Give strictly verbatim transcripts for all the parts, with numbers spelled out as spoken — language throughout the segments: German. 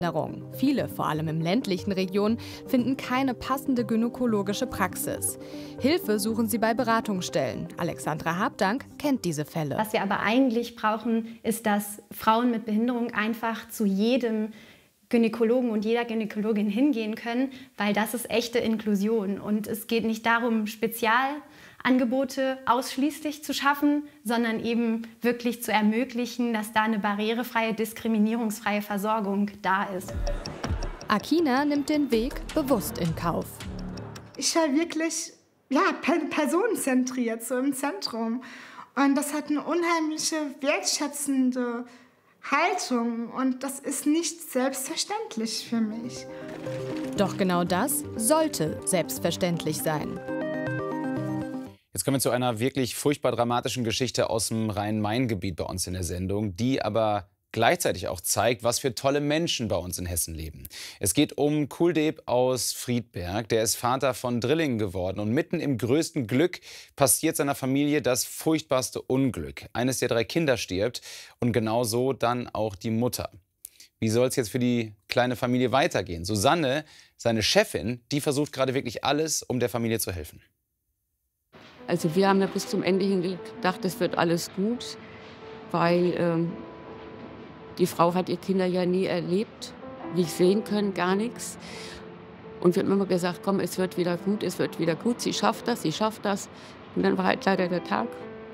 Viele, vor allem in ländlichen Regionen, finden keine passende gynäkologische Praxis. Hilfe suchen sie bei Beratungsstellen. Alexandra Habdank kennt diese Fälle. Was wir aber eigentlich brauchen, ist, dass Frauen mit Behinderung einfach zu jedem Gynäkologen und jeder Gynäkologin hingehen können, weil das ist echte Inklusion. Und es geht nicht darum, Spezialangebote ausschließlich zu schaffen, sondern eben wirklich zu ermöglichen, dass da eine barrierefreie, diskriminierungsfreie Versorgung da ist. Akina nimmt den Weg bewusst in Kauf. Ich war wirklich ja, personenzentriert, so im Zentrum. Und das hat eine unheimliche, wertschätzende Haltung. Und das ist nicht selbstverständlich für mich. Doch genau das sollte selbstverständlich sein. Jetzt kommen wir zu einer wirklich furchtbar dramatischen Geschichte aus dem Rhein-Main-Gebiet bei uns in der Sendung, die aber gleichzeitig auch zeigt, was für tolle Menschen bei uns in Hessen leben. Es geht um Kuldeb aus Friedberg. Der ist Vater von Drillingen geworden. Und mitten im größten Glück passiert seiner Familie das furchtbarste Unglück. Eines der drei Kinder stirbt und genauso dann auch die Mutter. Wie soll es jetzt für die kleine Familie weitergehen? Susanne, seine Chefin, die versucht gerade wirklich alles, um der Familie zu helfen. Also wir haben ja bis zum Ende hin gedacht, es wird alles gut, weil ähm, die Frau hat ihre Kinder ja nie erlebt, wie ich sehen können, gar nichts. Und wir haben immer gesagt, komm, es wird wieder gut, es wird wieder gut, sie schafft das, sie schafft das. Und dann war halt leider der Tag,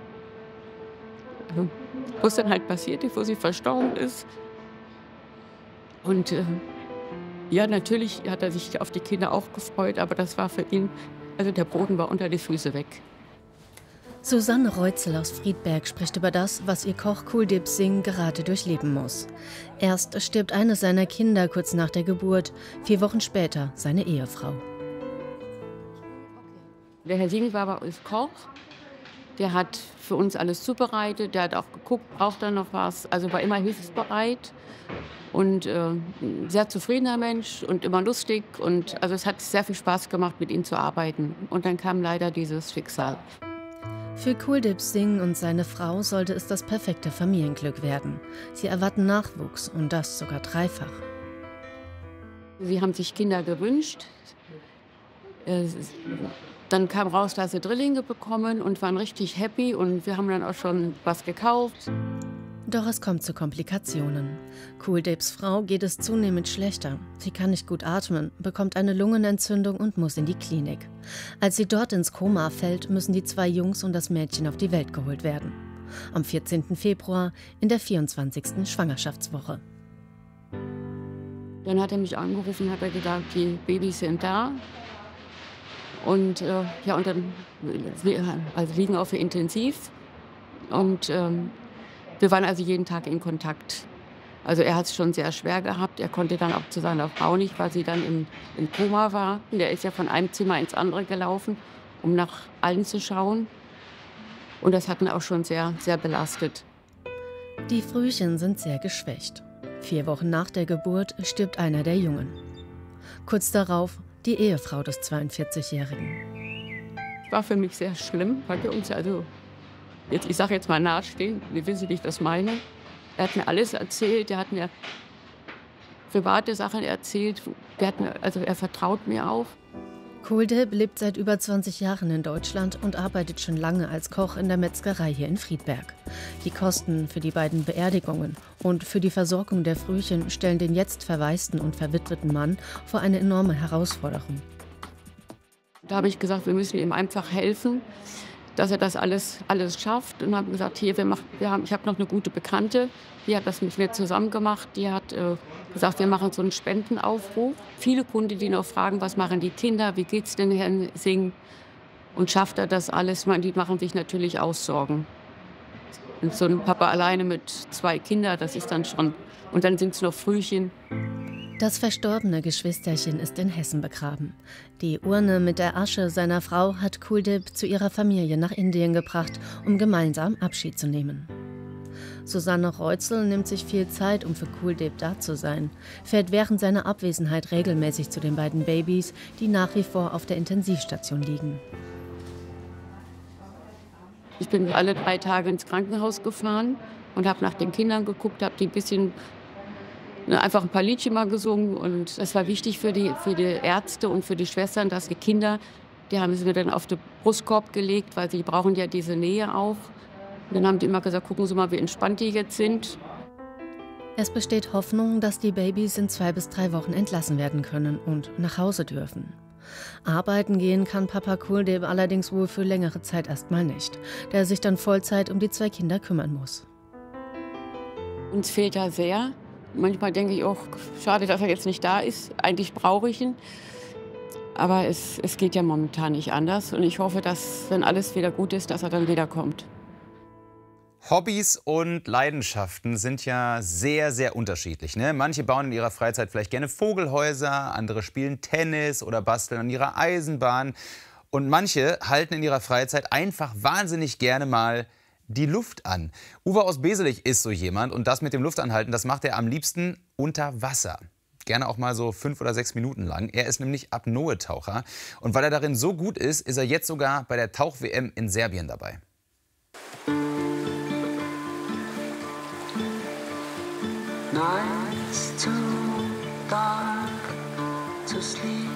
äh, wo es dann halt passiert ist, wo sie verstorben ist. Und äh, ja, natürlich hat er sich auf die Kinder auch gefreut, aber das war für ihn, also der Boden war unter die Füße weg. Susanne Reutzel aus Friedberg spricht über das, was ihr Koch Kuldeb Singh gerade durchleben muss. Erst stirbt eines seiner Kinder kurz nach der Geburt, vier Wochen später seine Ehefrau. Der Herr Singh war bei uns Koch. Der hat für uns alles zubereitet. Der hat auch geguckt, braucht er noch was. Also war immer hilfsbereit und äh, ein sehr zufriedener Mensch und immer lustig. Und also es hat sehr viel Spaß gemacht, mit ihm zu arbeiten. Und dann kam leider dieses Schicksal. Für Kuldeb Singh und seine Frau sollte es das perfekte Familienglück werden. Sie erwarten Nachwuchs und das sogar dreifach. Sie haben sich Kinder gewünscht. Dann kam raus, dass sie Drillinge bekommen und waren richtig happy. Und wir haben dann auch schon was gekauft. Doch es kommt zu Komplikationen. Kuldebs Frau geht es zunehmend schlechter. Sie kann nicht gut atmen, bekommt eine Lungenentzündung und muss in die Klinik. Als sie dort ins Koma fällt, müssen die zwei Jungs und das Mädchen auf die Welt geholt werden. Am vierzehnten Februar in der vierundzwanzigsten Schwangerschaftswoche. Dann hat er mich angerufen und hat er gesagt, die Babys sind da. Und, äh, ja, und dann also liegen auf der Intensiv. Und ähm, wir waren also jeden Tag in Kontakt. Also er hat es schon sehr schwer gehabt. Er konnte dann auch zu seiner Frau nicht, weil sie dann im, im Koma war. Der ist ja von einem Zimmer ins andere gelaufen, um nach allen zu schauen. Und das hat ihn auch schon sehr, sehr belastet. Die Frühchen sind sehr geschwächt. Vier Wochen nach der Geburt stirbt einer der Jungen. Kurz darauf die Ehefrau des zweiundvierzigjährigen. War für mich sehr schlimm, weil wir uns also Jetzt, ich sage jetzt mal nahestehen, wie wissen, wie ich das meine. Er hat mir alles erzählt, er hat mir private Sachen erzählt. Der hat mir, also er vertraut mir auch. Kuldeb lebt seit über zwanzig Jahren in Deutschland und arbeitet schon lange als Koch in der Metzgerei hier in Friedberg. Die Kosten für die beiden Beerdigungen und für die Versorgung der Frühchen stellen den jetzt verwaisten und verwitweten Mann vor eine enorme Herausforderung. Da habe ich gesagt, wir müssen ihm einfach helfen, dass er das alles, alles schafft. Und haben gesagt, hier, wir machen, wir haben, ich habe noch eine gute Bekannte, die hat das mit mir zusammen gemacht. Die hat äh, gesagt, wir machen so einen Spendenaufruf. Viele Kunden, die noch fragen, was machen die Kinder, wie geht's denn Herrn Singh? Und schafft er das alles? Man, die machen sich natürlich auch Sorgen. Und so ein Papa alleine mit zwei Kindern, das ist dann schon... Und dann sind es noch Frühchen. Das verstorbene Geschwisterchen ist in Hessen begraben. Die Urne mit der Asche seiner Frau hat Kuldeb zu ihrer Familie nach Indien gebracht, um gemeinsam Abschied zu nehmen. Susanne Reutzel nimmt sich viel Zeit, um für Kuldeb da zu sein, fährt während seiner Abwesenheit regelmäßig zu den beiden Babys, die nach wie vor auf der Intensivstation liegen. Ich bin alle drei Tage ins Krankenhaus gefahren und habe nach den Kindern geguckt, habe die ein bisschen Einfach ein paar Liedchen mal gesungen und das war wichtig für die, für die Ärzte und für die Schwestern, dass die Kinder, die haben sie mir dann auf den Brustkorb gelegt, weil sie brauchen ja diese Nähe auch. Und dann haben die immer gesagt, gucken Sie mal, wie entspannt die jetzt sind. Es besteht Hoffnung, dass die Babys in zwei bis drei Wochen entlassen werden können und nach Hause dürfen. Arbeiten gehen kann Papa Kuldip allerdings wohl für längere Zeit erstmal nicht, der sich dann Vollzeit um die zwei Kinder kümmern muss. Uns fehlt er sehr. Manchmal denke ich auch, schade, dass er jetzt nicht da ist. Eigentlich brauche ich ihn. Aber es, es geht ja momentan nicht anders. Und ich hoffe, dass, wenn alles wieder gut ist, dass er dann wiederkommt. Hobbys und Leidenschaften sind ja sehr, sehr unterschiedlich, ne? Manche bauen in ihrer Freizeit vielleicht gerne Vogelhäuser, andere spielen Tennis oder basteln an ihrer Eisenbahn. Und manche halten in ihrer Freizeit einfach wahnsinnig gerne mal die Luft an. Uwe aus Beselich ist so jemand und das mit dem Luftanhalten, das macht er am liebsten unter Wasser. Gerne auch mal so fünf oder sechs Minuten lang. Er ist nämlich Apnoe-Taucher und weil er darin so gut ist, ist er jetzt sogar bei der Tauch-W M in Serbien dabei. Nights too dark to sleep.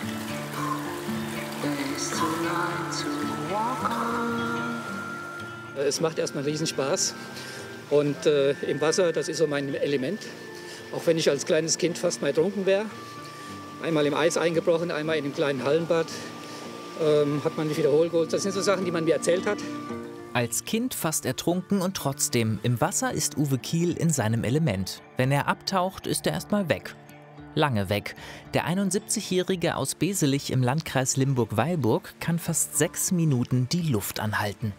Days too light to walk on. Es macht erstmal riesen Spaß und äh, im Wasser, das ist so mein Element. Auch wenn ich als kleines Kind fast mal ertrunken wäre. Einmal im Eis eingebrochen, einmal in einem kleinen Hallenbad. Ähm, hat man mich wiederholt geholt. Das sind so Sachen, die man mir erzählt hat. Als Kind fast ertrunken und trotzdem, im Wasser ist Uwe Kiel in seinem Element. Wenn er abtaucht, ist er erstmal weg. Lange weg. Der einundsiebzigjährige aus Beselich im Landkreis Limburg-Weilburg kann fast sechs Minuten die Luft anhalten.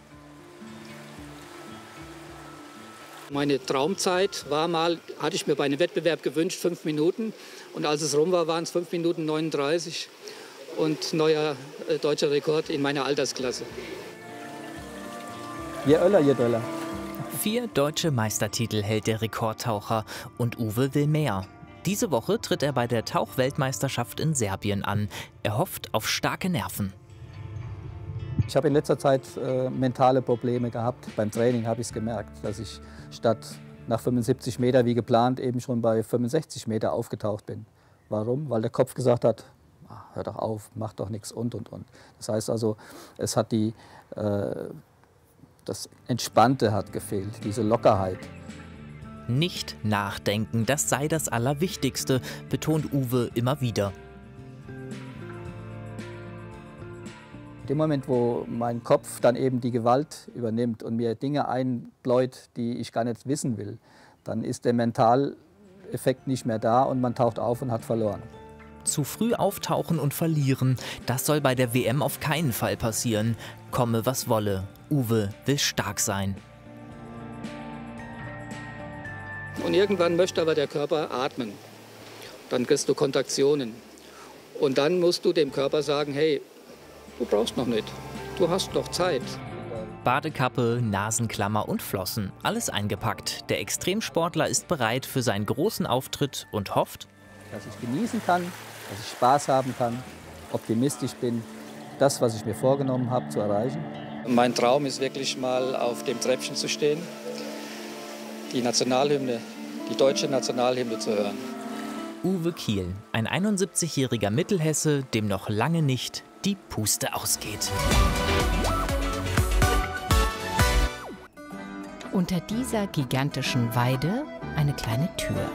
Meine Traumzeit war mal, hatte ich mir bei einem Wettbewerb gewünscht, fünf Minuten. Und als es rum war, waren es fünf Minuten neununddreißig und neuer äh, deutscher Rekord in meiner Altersklasse. Je öller, je doller. Vier deutsche Meistertitel hält der Rekordtaucher und Uwe will mehr. Diese Woche tritt er bei der Tauchweltmeisterschaft in Serbien an. Er hofft auf starke Nerven. Ich habe in letzter Zeit äh, mentale Probleme gehabt. Beim Training habe ich es gemerkt, dass ich statt nach fünfundsiebzig Meter wie geplant eben schon bei fünfundsechzig Meter aufgetaucht bin. Warum? Weil der Kopf gesagt hat, ah, hör doch auf, mach doch nichts und und und. Das heißt also, es hat die, äh, das Entspannte hat gefehlt, diese Lockerheit. Nicht nachdenken, das sei das Allerwichtigste, betont Uwe immer wieder. In dem Moment, wo mein Kopf dann eben die Gewalt übernimmt und mir Dinge einbläut, die ich gar nicht wissen will, dann ist der Mentaleffekt nicht mehr da und man taucht auf und hat verloren. Zu früh auftauchen und verlieren, das soll bei der W M auf keinen Fall passieren. Komme, was wolle. Uwe will stark sein. Und irgendwann möchte aber der Körper atmen. Dann kriegst du Kontraktionen. Und dann musst du dem Körper sagen, hey, du brauchst noch nicht, du hast noch Zeit. Badekappe, Nasenklammer und Flossen, alles eingepackt. Der Extremsportler ist bereit für seinen großen Auftritt und hofft, dass ich genießen kann, dass ich Spaß haben kann, optimistisch bin, das, was ich mir vorgenommen habe, zu erreichen. Mein Traum ist wirklich mal auf dem Treppchen zu stehen, die Nationalhymne, die deutsche Nationalhymne zu hören. Uwe Kiel, ein einundsiebzigjähriger Mittelhesse, dem noch lange nicht die Puste ausgeht. Unter dieser gigantischen Weide eine kleine Tür.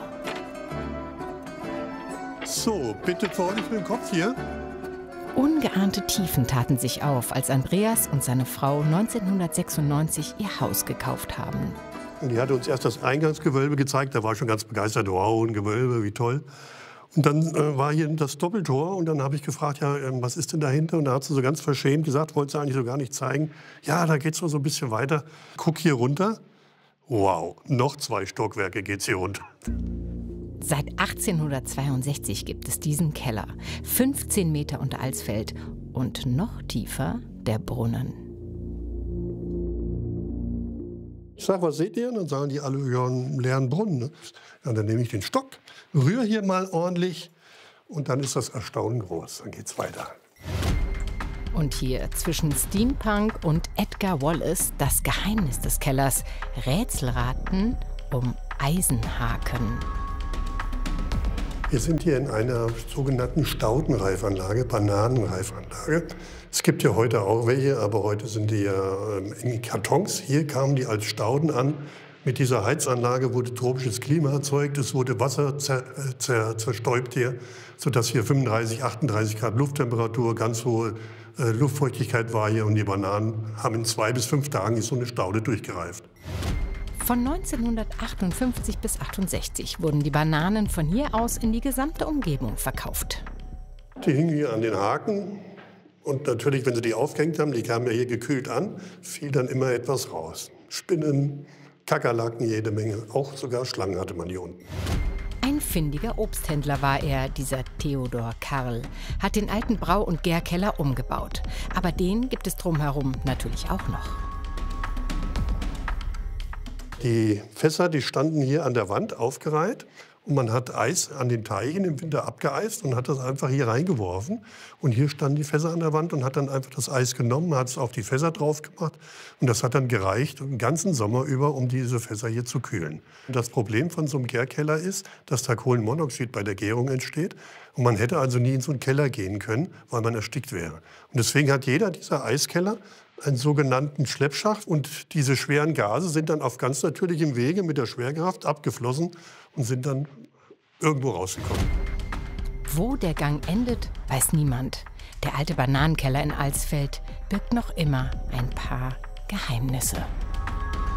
So, bitte vorsichtig mit dem Kopf hier. Ungeahnte Tiefen taten sich auf, als Andreas und seine Frau neunzehnhundertsechsundneunzig ihr Haus gekauft haben. Und die hatte uns erst das Eingangsgewölbe gezeigt, da war ich schon ganz begeistert. Wow, ein Gewölbe, wie toll. Und dann äh, war hier das Doppeltor und dann habe ich gefragt, ja, äh, was ist denn dahinter? Und da hat sie so ganz verschämt gesagt, wollte sie eigentlich so gar nicht zeigen. Ja, da geht's noch so ein bisschen weiter. Guck hier runter. Wow, noch zwei Stockwerke geht's hier runter. Seit achtzehnhundertzweiundsechzig gibt es diesen Keller, fünfzehn Meter unter Alsfeld und noch tiefer der Brunnen. Ich sage, was seht ihr? Und dann sagen die alle, ja, einen leeren Brunnen. Ne? Ja, dann nehme ich den Stock, rühre hier mal ordentlich und dann ist das Erstaunen groß. Dann geht's weiter. Und hier zwischen Steampunk und Edgar Wallace das Geheimnis des Kellers. Rätselraten um Eisenhaken. Wir sind hier in einer sogenannten Staudenreifanlage, Bananenreifanlage. Es gibt ja heute auch welche, aber heute sind die ja in Kartons. Hier kamen die als Stauden an. Mit dieser Heizanlage wurde tropisches Klima erzeugt, es wurde Wasser zer, zer, zerstäubt hier, sodass hier fünfunddreißig, achtunddreißig Grad Lufttemperatur, ganz hohe äh, Luftfeuchtigkeit war hier und die Bananen haben in zwei bis fünf Tagen ist so eine Staude durchgereift. Von neunzehnhundertachtundfünfzig bis achtundsechzig wurden die Bananen von hier aus in die gesamte Umgebung verkauft. Die hingen hier an den Haken und natürlich, wenn sie die aufgehängt haben, die kamen ja hier gekühlt an, fiel dann immer etwas raus. Spinnen, Kakerlaken, jede Menge. Auch sogar Schlangen hatte man hier unten. Ein findiger Obsthändler war er, dieser Theodor Karl, hat den alten Brau- und Gärkeller umgebaut. Aber den gibt es drumherum natürlich auch noch. Die Fässer, die standen hier an der Wand aufgereiht. Und man hat Eis an den Teichen im Winter abgeeist und hat das einfach hier reingeworfen. Und hier standen die Fässer an der Wand und hat dann einfach das Eis genommen, hat es auf die Fässer drauf gemacht. Und das hat dann gereicht, den ganzen Sommer über, um diese Fässer hier zu kühlen. Und das Problem von so einem Gärkeller ist, dass da Kohlenmonoxid bei der Gärung entsteht. Und man hätte also nie in so einen Keller gehen können, weil man erstickt wäre. Und deswegen hat jeder dieser Eiskeller einen sogenannten Schleppschacht. Und diese schweren Gase sind dann auf ganz natürlichem Wege mit der Schwerkraft abgeflossen und sind dann irgendwo rausgekommen. Wo der Gang endet, weiß niemand. Der alte Bananenkeller in Alsfeld birgt noch immer ein paar Geheimnisse.